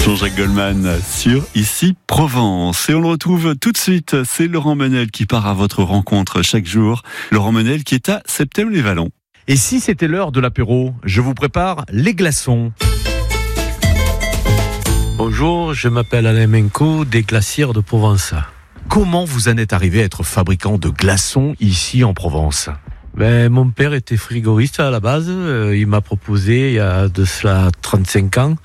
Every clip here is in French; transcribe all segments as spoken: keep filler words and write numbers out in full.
Jean-Jacques Goldman sur Ici Provence. Et on le retrouve tout de suite, c'est Laurent Menel qui part à votre rencontre chaque jour. Laurent Menel qui est à Septem-les-Vallons. Et si c'était l'heure de l'apéro, je vous prépare les glaçons. Bonjour, je m'appelle Alain Menco, des glacières de Provence. Comment vous en êtes arrivé à être fabricant de glaçons ici en Provence ? Ben, mon père était frigoriste à la base. Euh, il m'a proposé, il y a de cela trente-cinq ans,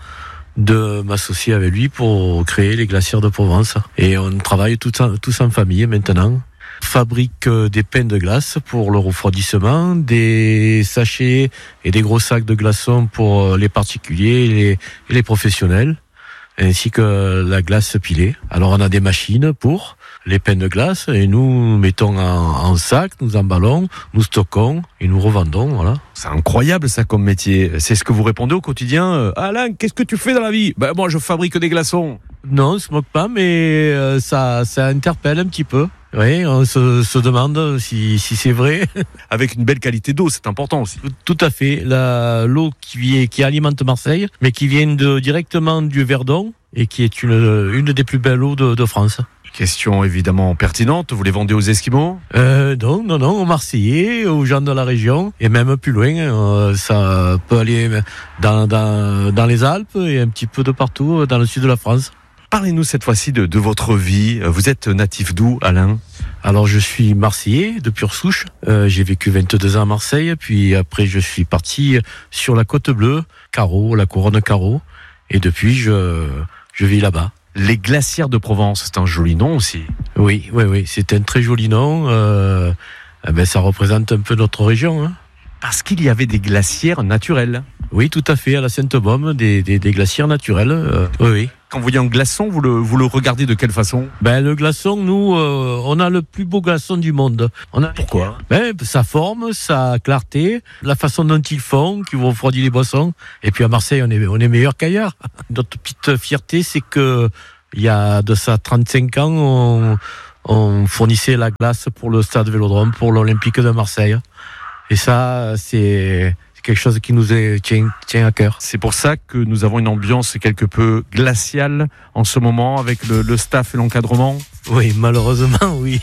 de m'associer avec lui pour créer les glacières de Provence. Et on travaille tous en, tous en famille maintenant. Fabrique des pains de glace pour le refroidissement, des sachets et des gros sacs de glaçons pour les particuliers et les, et les professionnels, ainsi que la glace pilée. Alors on a des machines pour les pains de glace et nous mettons en, en sac, nous emballons, nous stockons et nous revendons. Voilà. C'est incroyable ça comme métier. C'est ce que vous répondez au quotidien. Alain, qu'est-ce que tu fais dans la vie ? Ben moi je fabrique des glaçons. Non, on se moque pas, mais euh, ça, ça interpelle un petit peu. Oui, on se, se demande si, si c'est vrai. Avec une belle qualité d'eau, c'est important aussi. Tout à fait. La, l'eau qui, vient, qui alimente Marseille, mais qui vient de, directement du Verdon et qui est une, une des plus belles eaux de, de France. Question évidemment pertinente, vous les vendez aux Esquimaux ? euh, Non, non, non, aux Marseillais, aux gens de la région, et même plus loin. Euh, ça peut aller dans, dans, dans les Alpes et un petit peu de partout dans le sud de la France. Parlez-nous cette fois-ci de, de votre vie. Vous êtes natif d'où, Alain ? Alors je suis Marseillais de pure souche. Euh, j'ai vécu vingt-deux ans à Marseille, puis après je suis parti sur la Côte Bleue, Carreau, la couronne Carreau, et depuis je, je vis là-bas. Les glacières de Provence, c'est un joli nom aussi. Oui, oui, oui, c'est un très joli nom. Euh, eh ben, ça représente un peu notre région. Hein. Parce qu'il y avait des glacières naturelles. Oui, tout à fait, à la Sainte-Baume, des, des, des glacières naturelles. Euh, oui, oui. Quand vous voyez un glaçon, vous le, vous le regardez de quelle façon ? Ben, le glaçon, nous, euh, on a le plus beau glaçon du monde. On a... Pourquoi ? Ben, sa forme, sa clarté, la façon dont ils font, qui refroidit les boissons. Et puis à Marseille, on est, on est meilleur qu'ailleurs. Notre petite fierté, c'est que il y a de ça trente-cinq ans, on, on fournissait la glace pour le stade Vélodrome, pour l'Olympique de Marseille. Et ça, c'est... quelque chose qui nous est, tient, tient à cœur. C'est pour ça que nous avons une ambiance quelque peu glaciale en ce moment avec le, le staff et l'encadrement. Oui, malheureusement, oui.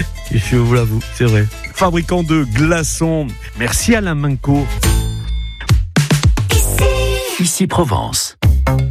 Je vous l'avoue, c'est vrai. Fabricant de glaçons. Merci Alain Menco. Ici Provence.